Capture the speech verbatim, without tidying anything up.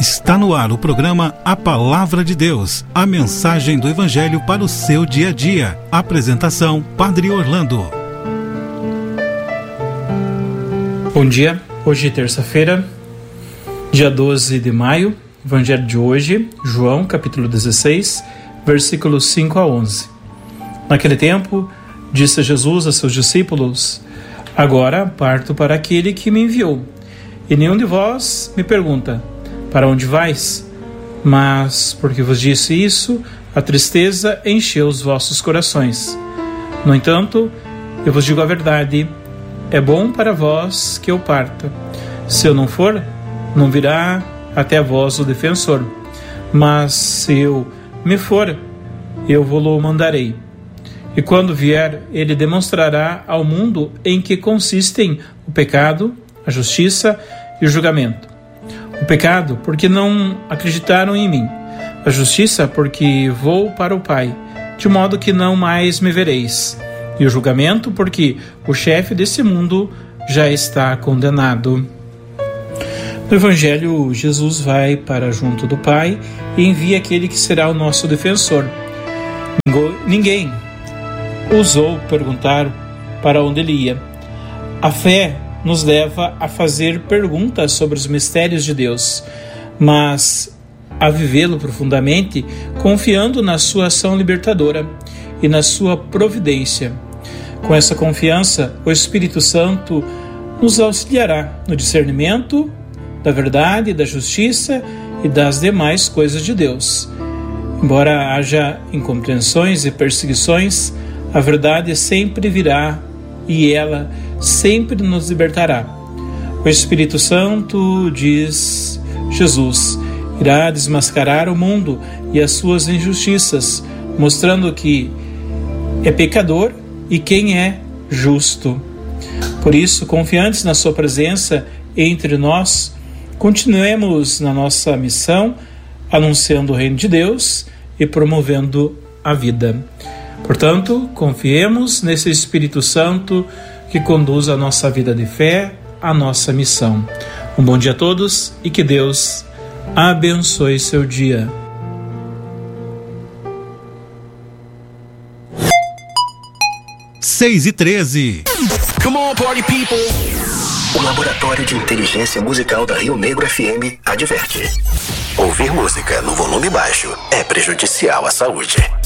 Está no ar o programa A Palavra de Deus, a mensagem do Evangelho para o seu dia a dia. Apresentação, Padre Orlando. Bom dia, hoje é terça-feira, dia doze de maio, Evangelho de hoje, João, capítulo dezesseis, versículos cinco a onze. Naquele tempo, disse Jesus a seus discípulos: Agora parto para aquele que me enviou, e nenhum de vós me pergunta: Para onde vais? Mas, porque vos disse isso, a tristeza encheu os vossos corações. No entanto, eu vos digo a verdade: é bom para vós que eu parta. Se eu não for, não virá até vós o defensor. Mas se eu me for, eu vou-lo mandarei. E quando vier, ele demonstrará ao mundo em que consistem o pecado, a justiça e o julgamento. O pecado, porque não acreditaram em mim. A justiça, porque vou para o Pai, de modo que não mais me vereis. E o julgamento, porque o chefe desse mundo já está condenado. No Evangelho, Jesus vai para junto do Pai e envia aquele que será o nosso defensor. Ninguém ousou perguntar para onde ele ia. A fé nos leva a fazer perguntas sobre os mistérios de Deus, mas a vivê-lo profundamente, confiando na sua ação libertadora e na sua providência. Com essa confiança, o Espírito Santo nos auxiliará no discernimento da verdade, da justiça e das demais coisas de Deus. Embora haja incompreensões e perseguições, a verdade sempre virá e ela sempre nos libertará. O Espírito Santo, diz Jesus, irá desmascarar o mundo e as suas injustiças, mostrando que é pecador e quem é justo. Por isso, confiantes na sua presença entre nós, continuemos na nossa missão, anunciando o reino de Deus e promovendo a vida. Portanto, confiemos nesse Espírito Santo que conduz a nossa vida de fé, a nossa missão. Um bom dia a todos e que Deus abençoe seu dia. seis e treze. Come on, party people! O Laboratório de Inteligência Musical da Rio Negro F M adverte: ouvir música no volume baixo é prejudicial à saúde.